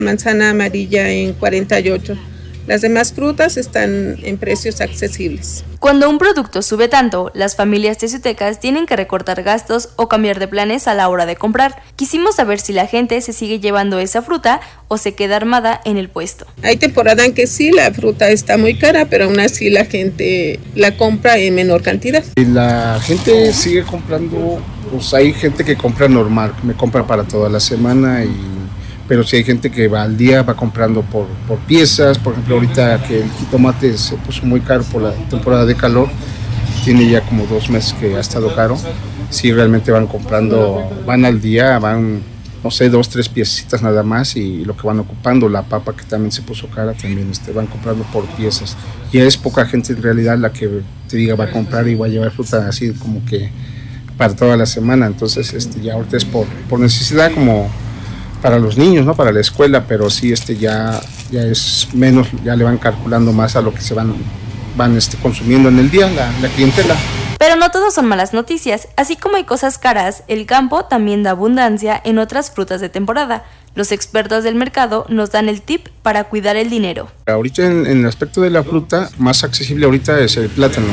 manzana amarilla en 48. Las demás frutas están en precios accesibles. Cuando un producto sube tanto, las familias teciutecas tienen que recortar gastos o cambiar de planes a la hora de comprar. Quisimos saber si la gente se sigue llevando esa fruta o se queda armada en el puesto. Hay temporada en que sí, la fruta está muy cara, pero aún así la gente la compra en menor cantidad. Y la gente sigue comprando, pues hay gente que compra normal, me compra para toda la semana pero si hay gente que va al día, va comprando por piezas. Por ejemplo, ahorita que el jitomate se puso muy caro por la temporada de calor, tiene ya como 2 meses que ha estado caro. Sí, realmente van comprando, van al día, van, no sé, 2, 3 piecitas nada más, y lo que van ocupando. La papa, que también se puso cara, también van comprando por piezas. Y es poca gente en realidad la que te diga va a comprar y va a llevar fruta así como que para toda la semana. Entonces ya ahorita es por necesidad, como para los niños, ¿no? Para la escuela, pero sí ya es menos, ya le van calculando más a lo que se van consumiendo en el día la clientela. Pero no todo son malas noticias. Así como hay cosas caras, el campo también da abundancia en otras frutas de temporada. Los expertos del mercado nos dan el tip para cuidar el dinero. Ahorita en el aspecto de la fruta, más accesible ahorita es el plátano.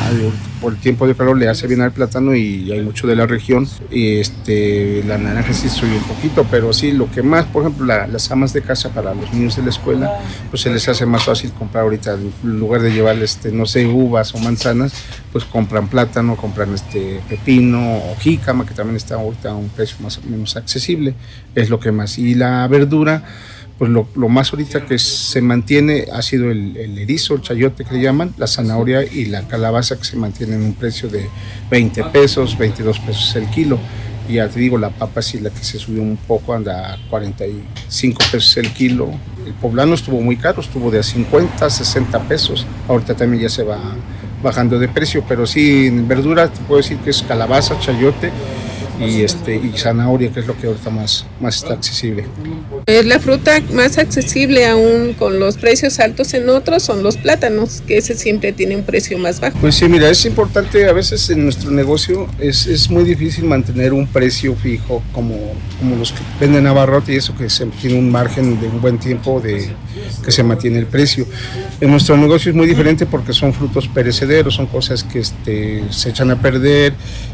Por el tiempo de calor le hace bien al plátano y hay mucho de la región. Y la naranja sí sube un poquito, pero sí, lo que más, por ejemplo, las amas de casa para los niños de la escuela, pues se les hace más fácil comprar ahorita. En lugar de llevar, no sé, uvas o manzanas, pues compran plátano, compran pepino o jícama, que también está ahorita a un precio más o menos accesible. Es lo que más. Y la verdura, pues lo más ahorita que se mantiene ha sido el erizo, el chayote que le llaman, la zanahoria y la calabaza, que se mantienen en un precio de 20 pesos, 22 pesos el kilo. Y ya te digo, la papa sí, la que se subió un poco, anda a 45 pesos el kilo. El poblano estuvo muy caro, estuvo de a 50, 60 pesos. Ahorita también ya se va bajando de precio, pero sí, en verdura te puedo decir que es calabaza, chayote y zanahoria, que es lo que ahorita más está accesible. La fruta más accesible aún con los precios altos en otros son los plátanos, que ese siempre tiene un precio más bajo. Pues sí, mira, es importante, a veces en nuestro negocio es muy difícil mantener un precio fijo como los que venden abarrote y eso, que se tiene un margen de un buen tiempo de que se mantiene el precio. En nuestro negocio es muy diferente porque son frutos perecederos, son cosas que se echan a perder,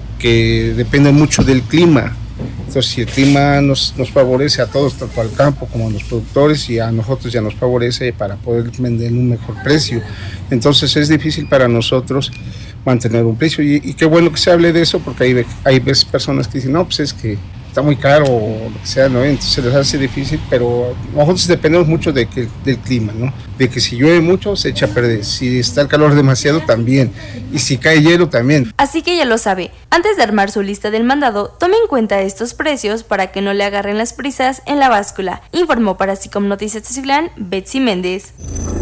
que dependen mucho del clima. Entonces, si el clima nos favorece a todos, tanto al campo como a los productores, y a nosotros ya nos favorece para poder vender un mejor precio. Entonces es difícil para nosotros mantener un precio, y qué bueno que se hable de eso, porque hay veces personas que dicen, no, pues es que está muy caro o lo que sea, ¿no? Entonces les hace difícil, pero nosotros dependemos mucho del clima, ¿no? De que si llueve mucho se echa a perder, si está el calor demasiado también, y si cae hielo también. Así que ya lo sabe, antes de armar su lista del mandado, tome en cuenta estos precios para que no le agarren las prisas en la báscula. Informó para Así Como Noticias Teciutlán, Betsy Méndez.